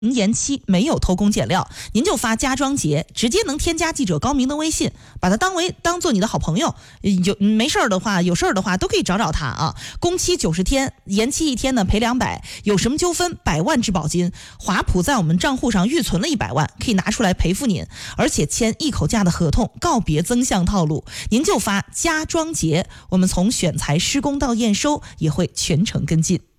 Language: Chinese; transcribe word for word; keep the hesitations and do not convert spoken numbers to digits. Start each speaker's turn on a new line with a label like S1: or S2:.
S1: 延期没有偷工减料，您就发家装节，直接能添加记者高明的微信，把他当为当做你的好朋友，有没事儿的话，有事儿的话都可以找找他啊。工期九十天，延期一天呢赔两百，有什么纠纷百万质保金，华普在我们账户上预存了一百万，可以拿出来赔付您，而且签一口价的合同，告别增项套路。您就发家装节，我们从选材施工到验收也会全程跟进。